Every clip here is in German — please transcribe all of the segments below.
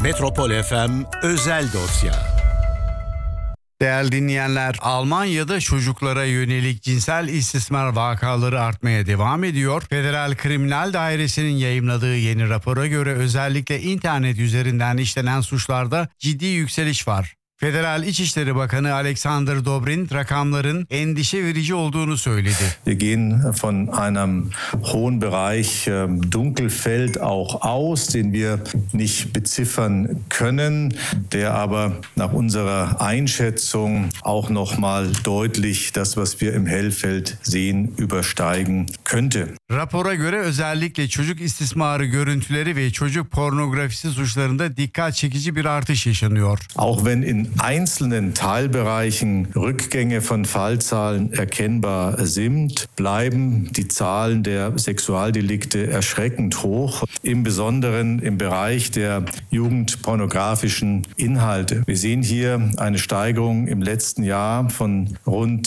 Metropol FM özel dosya. Değerli dinleyenler, Almanya'da çocuklara yönelik cinsel istismar vakaları artmaya devam ediyor. Federal Kriminal Dairesi'nin yayımladığı yeni rapora göre özellikle internet üzerinden işlenen suçlarda ciddi yükseliş var. Federal İçişleri Bakanı Alexander Dobrindt rakamların endişe verici olduğunu söyledi. Wir gehen von einem hohen Bereich Dunkelfeld auch aus, den wir nicht beziffern können, der aber nach unserer Einschätzung auch noch mal deutlich das, was wir im Hellfeld sehen, übersteigen könnte. Rapora göre özellikle çocuk istismarı görüntüleri ve çocuk pornografisi suçlarında dikkat çekici bir artış yaşanıyor. Auch wenn in einzelnen Teilbereichen Rückgänge von Fallzahlen erkennbar sind, bleiben die Zahlen der Sexualdelikte erschreckend hoch, im Besonderen im Bereich der jugendpornografischen Inhalte. Wir sehen hier eine Steigerung im letzten Jahr von rund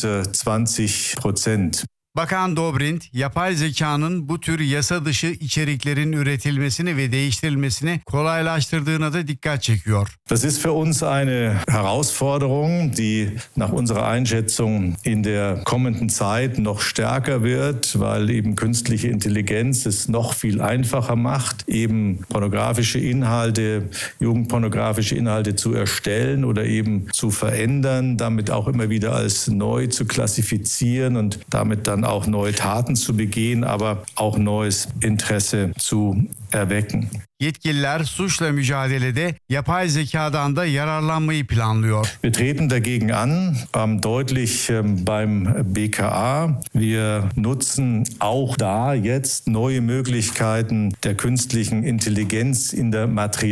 20%. Bakan Dobrindt, yapay zekanın bu tür yasa dışı içeriklerin üretilmesini ve değiştirilmesini kolaylaştırdığına da dikkat çekiyor. Das ist für uns eine Herausforderung, die nach unserer Einschätzung in der kommenden Zeit noch stärker wird, weil eben künstliche Intelligenz es noch viel einfacher macht, eben pornografische Inhalte, jugendpornografische Inhalte zu erstellen oder eben zu verändern, damit auch immer wieder als neu zu klassifizieren und damit dann auch neue Taten zu begehen, aber auch neues Interesse zu erwecken. Yetkililer suçla mücadelede yapay zekadan da yararlanmayı planlıyor. Wir treten dagegen an, deutlich beim BKA. Wir nutzen auch da jetzt neue Möglichkeiten der künstlichen Intelligenz in der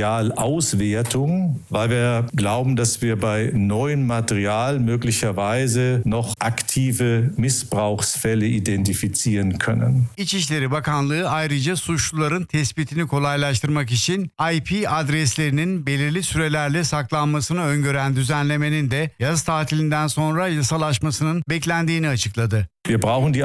Materialauswertung, weil wir glauben, dass wir bei neuem Material möglicherweise noch aktive Missbrauchsfälle identifizieren können. İçişleri Bakanlığı ayrıca suçluların tespitini kolaylaştırmak için IP adreslerinin belirli sürelerle saklanmasını öngören düzenlemenin de yaz tatilinden sonra yasalaşmasının beklendiğini açıkladı. Wir brauchen die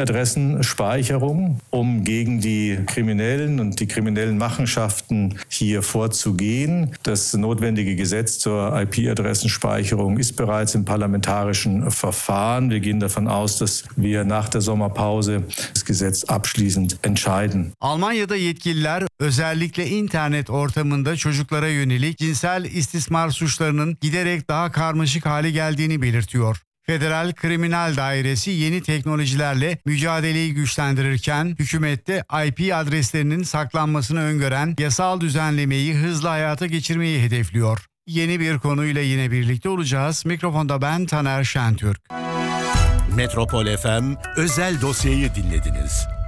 IP-Adressenspeicherung, um gegen die Kriminellen und die kriminellen Machenschaften hier vorzugehen. Das notwendige Gesetz zur IP-Adressenspeicherung ist bereits im parlamentarischen Verfahren. Wir gehen davon aus, dass wir nach der Sommerpause das Gesetz abschließend entscheiden. Almanya'da yetkililer özellikle internet ortamında çocuklara yönelik cinsel istismar suçlarının giderek daha karmaşık hale geldiğini belirtiyor. Federal Kriminal Dairesi yeni teknolojilerle mücadeleyi güçlendirirken hükümette IP adreslerinin saklanmasını öngören yasal düzenlemeyi hızla hayata geçirmeyi hedefliyor. Yeni bir konuyla yine birlikte olacağız. Mikrofonda ben Taner Şentürk. Metropol FM özel dosyayı dinlediniz.